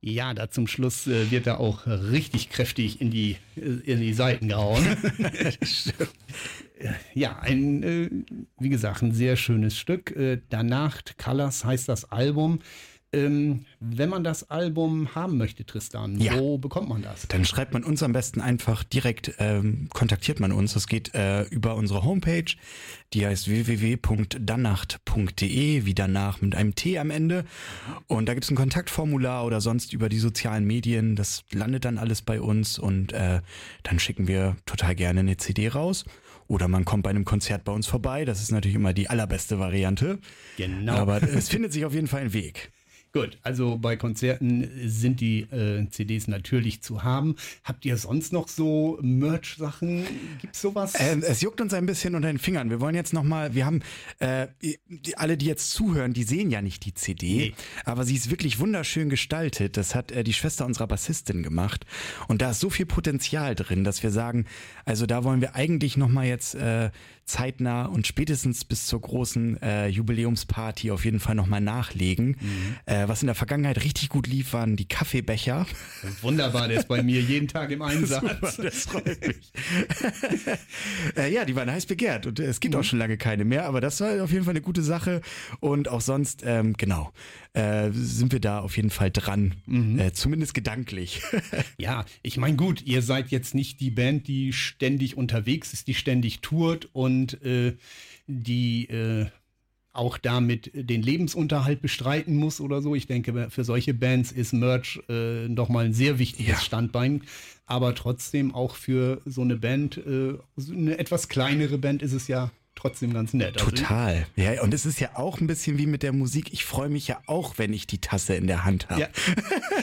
Ja, da zum Schluss wird da auch richtig kräftig in die Seiten gehauen. Ja, wie gesagt, ein sehr schönes Stück. Danach, Colors heißt das Album. Wenn man das Album haben möchte, Tristan, wo bekommt man das? Dann schreibt man uns am besten einfach direkt, kontaktiert man uns. Das geht über unsere Homepage, die heißt www.dannacht.de, wie danach mit einem T am Ende. Und da gibt es ein Kontaktformular oder sonst über die sozialen Medien. Das landet dann alles bei uns und dann schicken wir total gerne eine CD raus. Oder man kommt bei einem Konzert bei uns vorbei. Das ist natürlich immer die allerbeste Variante. Genau. Aber es findet sich auf jeden Fall ein Weg. Gut, also bei Konzerten sind die CDs natürlich zu haben. Habt ihr sonst noch so Merch-Sachen? Gibt's sowas? Es juckt uns ein bisschen unter den Fingern. Wir wollen jetzt nochmal, wir haben, alle, die jetzt zuhören, die sehen ja nicht die CD, aber sie ist wirklich wunderschön gestaltet. Das hat die Schwester unserer Bassistin gemacht. Und da ist so viel Potenzial drin, dass wir sagen, also da wollen wir eigentlich nochmal jetzt zeitnah und spätestens bis zur großen Jubiläumsparty auf jeden Fall nochmal nachlegen. Was in der Vergangenheit richtig gut lief, waren die Kaffeebecher. Wunderbar, der ist bei mir jeden Tag im Einsatz. Super, das freut mich. Ja, die waren heiß begehrt und es gibt auch schon lange keine mehr, aber das war auf jeden Fall eine gute Sache und auch sonst, sind wir da auf jeden Fall dran, zumindest gedanklich. Ja, ich meine gut, ihr seid jetzt nicht die Band, die ständig unterwegs ist, die ständig tourt und die auch damit den Lebensunterhalt bestreiten muss oder so. Ich denke, für solche Bands ist Merch nochmal ein sehr wichtiges Standbein. Aber trotzdem auch für so eine Band, eine etwas kleinere Band ist es ja trotzdem ganz nett. Total. Ja, und es ist ja auch ein bisschen wie mit der Musik. Ich freue mich ja auch, wenn ich die Tasse in der Hand habe. Ja.